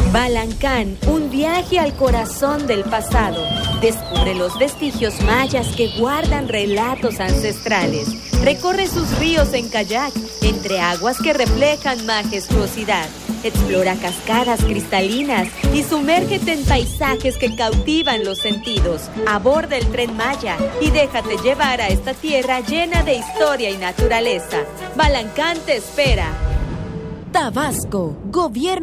Balancán, un viaje al corazón del pasado. Descubre los vestigios mayas que guardan relatos ancestrales. Recorre sus ríos en kayak, entre aguas que reflejan majestuosidad. Explora cascadas cristalinas y sumérgete en paisajes que cautivan los sentidos. Aborda el Tren Maya y déjate llevar a esta tierra llena de historia y naturaleza. Balancán te espera. Tabasco, Gobierno